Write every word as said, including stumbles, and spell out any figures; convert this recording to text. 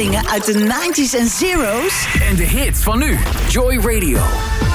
herinneringen uit de nineties en zeros. En de hits van nu. Joy Radio.